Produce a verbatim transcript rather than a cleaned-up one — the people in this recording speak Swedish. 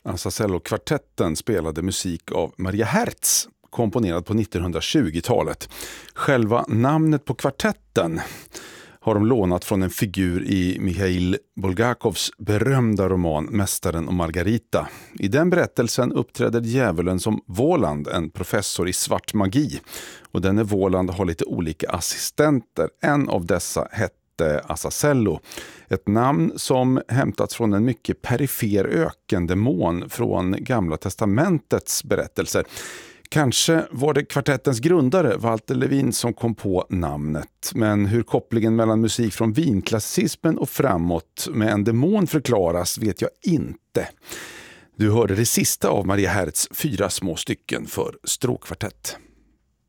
Azazello-kvartetten spelade musik av Maria Herz, komponerad på nittonhundratjugotalet. Själva namnet på kvartetten har de lånat från en figur i Mikhail Bulgakovs berömda roman Mästaren och Margarita. I den berättelsen uppträder djävulen som Voland, en professor i svart magi. Och denne Voland har lite olika assistenter. En av dessa hette Azazello. Ett namn som hämtats från en mycket perifer ökendemon från Gamla testamentets berättelser. Kanske var det kvartettens grundare Walter Levin som kom på namnet. Men hur kopplingen mellan musik från vinklassismen och framåt med en demon förklaras vet jag inte. Du hörde det sista av Maria Herz fyra små stycken för stråkkvartett.